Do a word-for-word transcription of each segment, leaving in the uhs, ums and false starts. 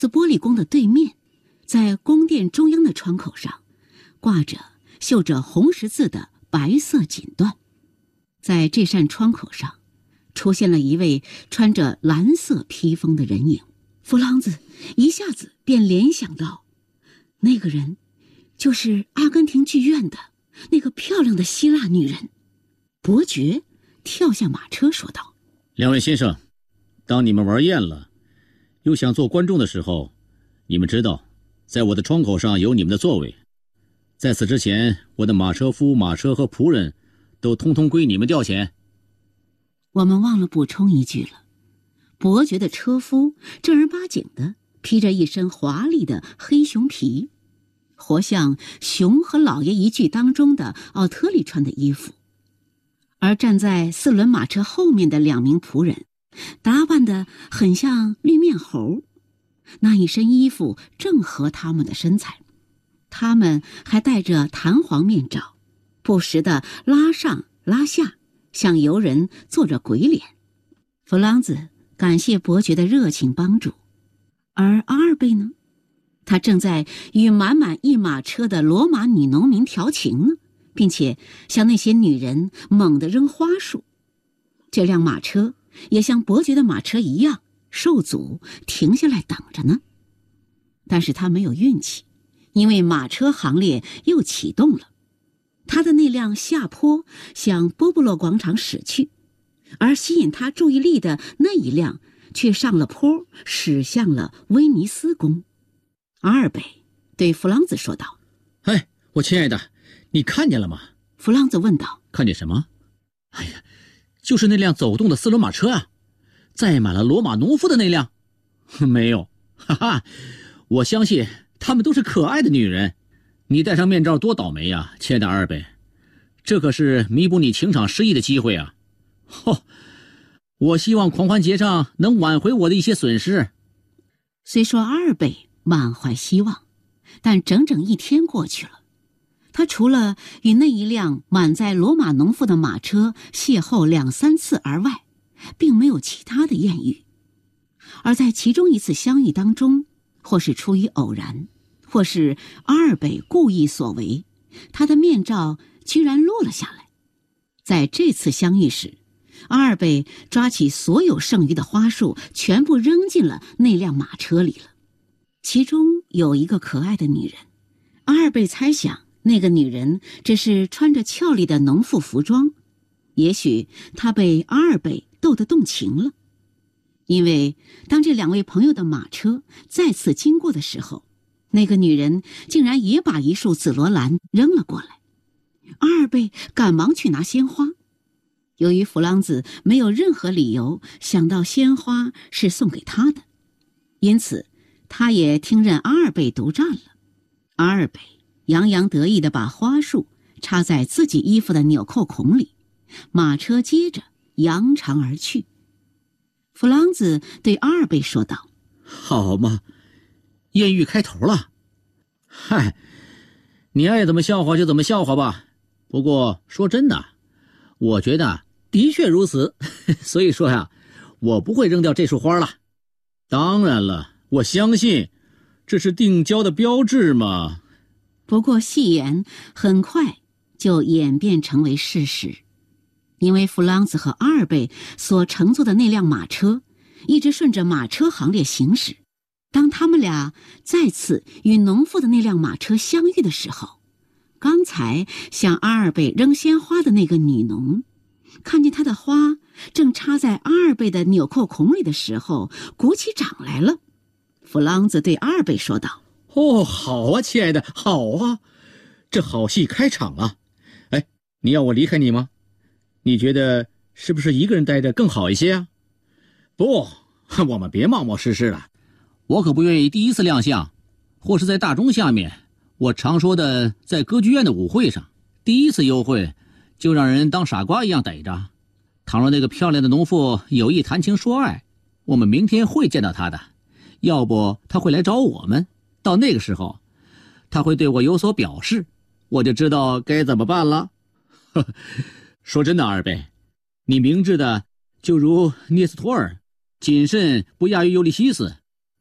自玻璃宫的对面，在宫殿中央的窗口上，挂着绣着红十字的白色锦缎。在这扇窗口上，出现了一位穿着蓝色披风的人影。弗朗兹一下子便联想到，那个人就是阿根廷剧院的那个漂亮的希腊女人。伯爵跳下马车说道： 两位先生，当你们玩厌了，又想做观众的时候，你们知道，在我的窗口上有你们的座位。在此之前，我的马车夫、马车和仆人都通通归你们调遣。 我们忘了补充一句了，伯爵的车夫正儿八经的披着一身华丽的黑熊皮，活像熊和老爷一剧当中的奥特利穿的衣服。而站在四轮马车后面的两名仆人，打扮得很像绿面猴，那一身衣服正合他们的身材。他们还戴着弹簧面罩，不时地拉上拉下，向游人做着鬼脸。弗朗兹感谢伯爵的热情帮助，而阿尔贝呢，他正在与满满一马车的罗马女农民调情呢，并且向那些女人猛地扔花束。这辆马车也像伯爵的马车一样受阻停下来等着呢。但是他没有运气，因为马车行列又启动了。他的那辆下坡向波布洛广场驶去，而吸引他注意力的那一辆却上了坡驶向了威尼斯宫。阿尔贝对弗朗兹说道： 哎，我亲爱的，你看见了吗？ 弗朗兹问道。 看见什么？哎呀，就是那辆走动的四轮马车啊，载满了罗马农夫的那辆。没有，哈哈，我相信她们都是可爱的女人。你戴上面罩多倒霉呀，亲爱的阿尔贝，这可是弥补你情场失意的机会啊。吼，我希望狂欢节上能挽回我的一些损失。 虽说阿尔贝满怀希望，但整整一天过去了，他除了与那一辆满载罗马农妇的马车邂逅两三次而外，并没有其他的艳遇。而在其中一次相遇当中，或是出于偶然，或是阿尔贝故意所为，他的面罩居然落了下来。在这次相遇时，阿尔贝抓起所有剩余的花束，全部扔进了那辆马车里了。其中有一个可爱的女人，阿尔贝猜想那个女人只是穿着俏丽的农妇服装，也许她被阿尔贝逗得动情了。因为当这两位朋友的马车再次经过的时候，那个女人竟然也把一束紫罗兰扔了过来。阿尔贝赶忙去拿鲜花，由于弗朗兹没有任何理由想到鲜花是送给他的，因此他也听任阿尔贝独占了。阿尔贝洋洋得意地把花束插在自己衣服的纽扣孔里，马车接着扬长而去。弗朗兹对阿尔贝说道： 好嘛，艳遇开头了。嗨，你爱怎么笑话就怎么笑话吧。不过说真的，我觉得的确如此。所以说呀，我不会扔掉这束花了。当然了，我相信这是定交的标志嘛。 不过戏言很快就演变成为事实，因为弗朗兹和阿尔贝所乘坐的那辆马车一直顺着马车行列行驶。当他们俩再次与农妇的那辆马车相遇的时候，刚才向阿尔贝扔鲜花的那个女农看见她的花正插在阿尔贝的纽扣孔里的时候，鼓起掌来了。弗朗兹对阿尔贝说道： 哦，好啊，亲爱的，好啊，这好戏开场了。哎，你要我离开你吗？你觉得是不是一个人待着更好一些啊？不，我们别冒冒失失了。我可不愿意第一次亮相，或是在大钟下面，我常说的在歌剧院的舞会上，第一次幽会就让人当傻瓜一样逮着。倘若那个漂亮的农妇有意谈情说爱，我们明天会见到她的，要不她会来找我们，到那个时候她会对我有所表示，我就知道该怎么办了。说真的，阿尔贝，你明智的就如涅斯托尔，谨慎不亚于尤利西斯。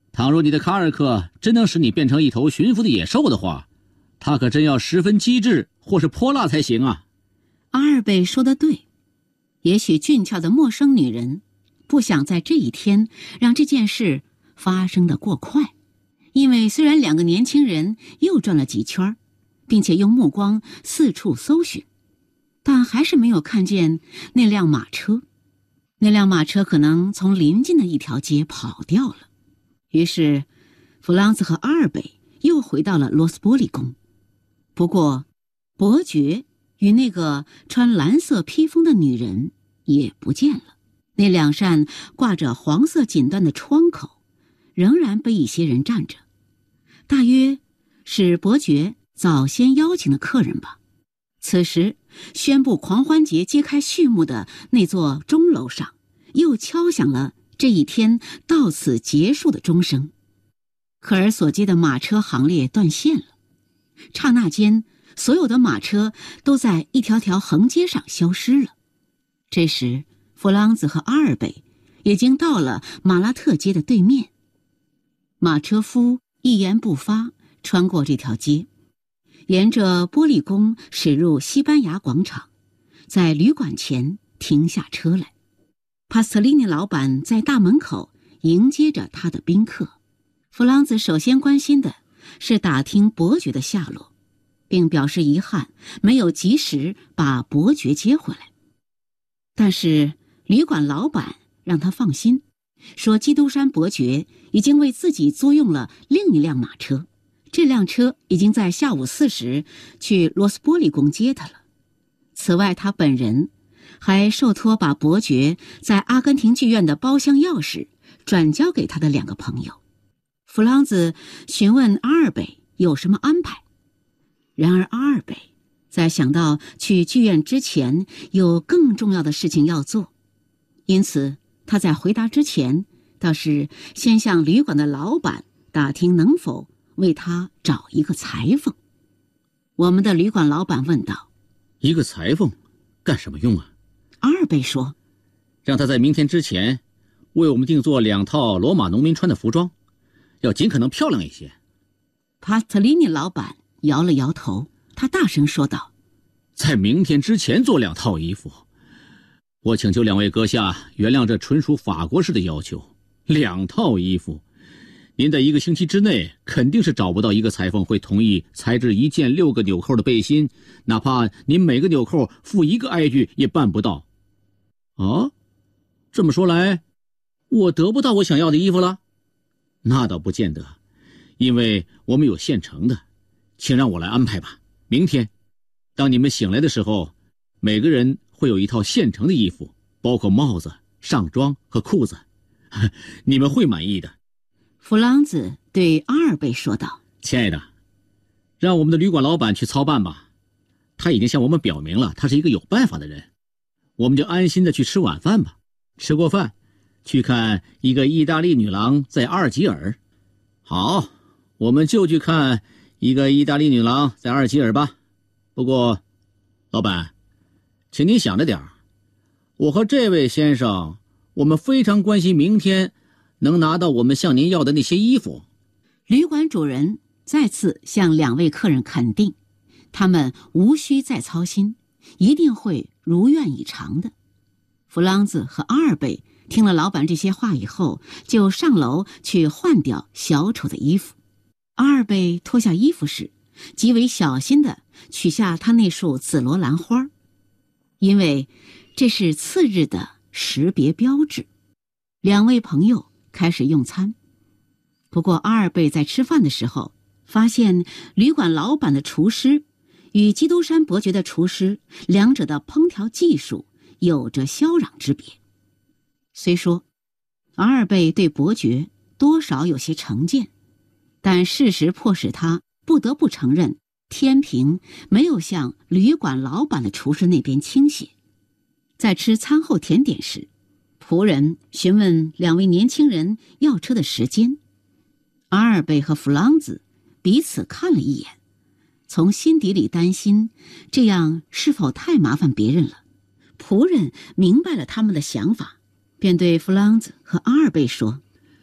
倘若你的卡尔克真能使你变成一头驯服的野兽的话，他可真要十分机智或是泼辣才行啊。 阿尔贝说得对，也许俊俏的陌生女人不想在这一天让这件事发生得过快，因为虽然两个年轻人又转了几圈，并且用目光四处搜寻，但还是没有看见那辆马车。那辆马车可能从邻近的一条街跑掉了。于是弗朗兹和阿尔贝又回到了罗斯波利宫。不过伯爵与那个穿蓝色披风的女人也不见了。那两扇挂着黄色锦缎的窗口仍然被一些人站着，大约是伯爵早先邀请的客人吧。此时宣布狂欢节揭开序幕的那座钟楼上又敲响了这一天到此结束的钟声。科尔所接的马车行列断线了，刹那间所有的马车都在一条条横街上消失了。这时弗朗兹和阿尔贝已经到了马拉特街的对面。马车夫一言不发穿过这条街，沿着玻璃宫驶入西班牙广场，在旅馆前停下车来。帕斯特利尼老板在大门口迎接着他的宾客。弗朗兹首先关心的是打听伯爵的下落，并表示遗憾没有及时把伯爵接回来。但是旅馆老板让他放心，说基督山伯爵已经为自己租用了另一辆马车，这辆车已经在下午四时去罗斯波利宫接他了。此外，他本人还受托把伯爵在阿根廷剧院的包厢钥匙转交给他的两个朋友。弗朗兹询问阿尔贝有什么安排，然而阿尔贝在想到去剧院之前有更重要的事情要做，因此他在回答之前倒是先向旅馆的老板打听能否为他找一个裁缝。我们的旅馆老板问道： 一个裁缝干什么用啊？ 阿尔贝说： 让他在明天之前为我们定做两套罗马农民穿的服装，要尽可能漂亮一些。 帕斯特利尼老板摇了摇头，他大声说道： 在明天之前做两套衣服，我请求两位阁下原谅这纯属法国式的要求。两套衣服，您在一个星期之内肯定是找不到一个裁缝会同意裁制一件六个纽扣的背心，哪怕您每个纽扣付一个挨具也办不到。啊，这么说来，我得不到我想要的衣服了？那倒不见得，因为我们有现成的，请让我来安排吧。明天当你们醒来的时候，每个人会有一套现成的衣服，包括帽子、上装和裤子，你们会满意的。 弗朗兹对阿尔贝说道： 亲爱的，让我们的旅馆老板去操办吧，他已经向我们表明了他是一个有办法的人，我们就安心的去吃晚饭吧。吃过饭去看一个意大利女郎在阿尔及尔。好，我们就去看一个意大利女郎在阿尔及尔吧。不过老板，请您想着点儿，我和这位先生，我们非常关心明天能拿到我们向您要的那些衣服。 旅馆主人再次向两位客人肯定，他们无需再操心，一定会如愿以偿的。弗朗兹和阿尔贝听了老板这些话以后，就上楼去换掉小丑的衣服。阿尔贝脱下衣服时，极为小心地取下他那束紫罗兰花，因为这是次日的识别标志。两位朋友开始用餐，不过阿尔贝在吃饭的时候发现旅馆老板的厨师与基督山伯爵的厨师两者的烹调技术有着霄壤之别。虽说阿尔贝对伯爵多少有些成见，但事实迫使他不得不承认天平没有向旅馆老板的厨师那边倾斜。在吃餐后甜点时，仆人询问两位年轻人要车的时间。阿尔贝和弗朗兹彼此看了一眼，从心底里担心这样是否太麻烦别人了。仆人明白了他们的想法，便对弗朗兹和阿尔贝说：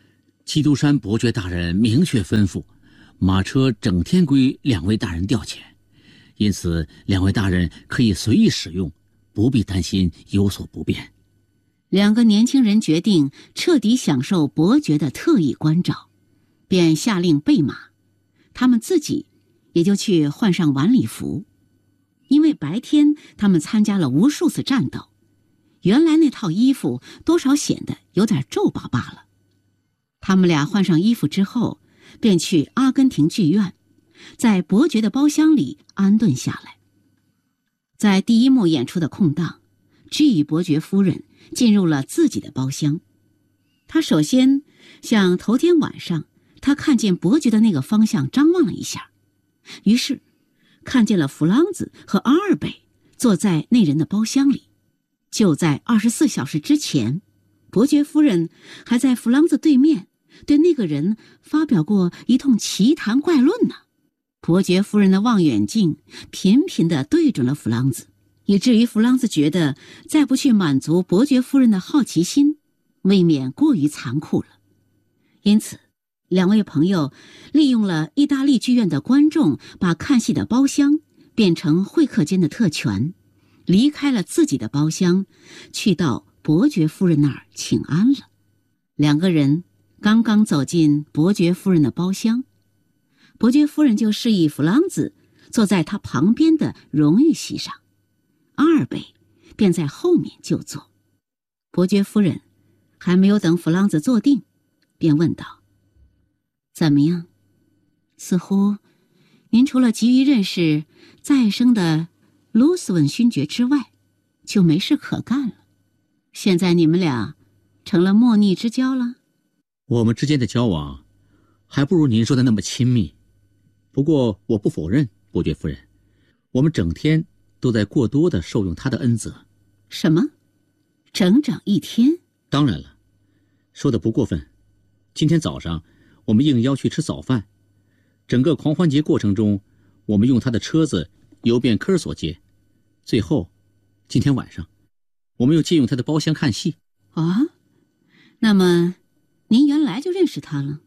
基督山伯爵大人明确吩咐，马车整天归两位大人调遣，因此两位大人可以随意使用，不必担心有所不便。 两个年轻人决定彻底享受伯爵的特意关照，便下令备马，他们自己也就去换上晚礼服。因为白天他们参加了无数次战斗，原来那套衣服多少显得有点皱巴罢了。他们俩换上衣服之后，便去阿根廷剧院，在伯爵的包厢里安顿下来。在第一幕演出的空档，G 伯爵夫人进入了自己的包厢。她首先向头天晚上她看见伯爵的那个方向张望了一下，于是看见了弗朗兹和阿尔贝坐在那人的包厢里。就在二十四小时之前，伯爵夫人还在弗朗兹对面对那个人发表过一通奇谈怪论呢。伯爵夫人的望远镜频频地对准了弗朗兹，以至于弗朗兹觉得再不去满足伯爵夫人的好奇心，未免过于残酷了。因此两位朋友利用了意大利剧院的观众把看戏的包厢变成会客间的特权，离开了自己的包厢，去到伯爵夫人那儿请安了。两个人刚刚走进伯爵夫人的包厢，伯爵夫人就示意弗朗兹坐在他旁边的荣誉席上，阿尔贝便在后面就坐。伯爵夫人还没有等弗朗兹坐定，便问道：怎么样？似乎您除了急于认识再生的卢斯文勋爵之外，就没事可干了。现在你们俩成了莫逆之交了？ 我们之间的交往还不如您说的那么亲密。不过我不否认，伯爵夫人，我们整天都在过多的受用他的恩泽。 什么？整整一天？ 当然了，说的不过分。今天早上我们应邀去吃早饭，整个狂欢节过程中，我们用他的车子游遍科尔索街，最后今天晚上我们又借用他的包厢看戏。 啊，那么您原来就认识他了？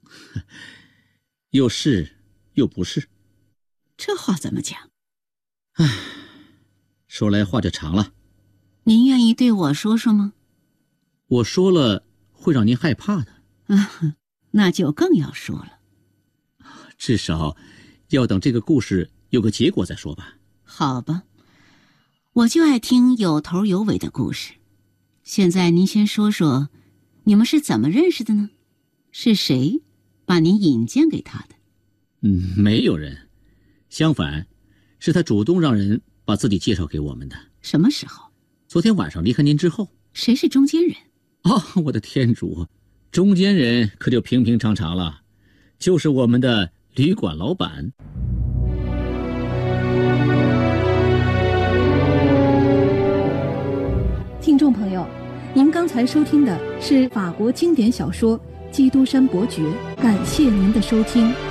又是又不是。 这话怎么讲？ 唉，说来话就长了。 您愿意对我说说吗？ 我说了会让您害怕的。 啊，那就更要说了。 至少要等这个故事有个结果再说吧。 好吧，我就爱听有头有尾的故事。现在您先说说，你们是怎么认识的呢？是谁把您引荐给他的？ 嗯，没有人，相反，是他主动让人把自己介绍给我们的。 什么时候？ 昨天晚上离开您之后。 谁是中间人？ 哦，我的天主，中间人可就平平常常了，就是我们的旅馆老板。 听众朋友，您刚才收听的是法国经典小说《基督山伯爵》，感谢您的收听。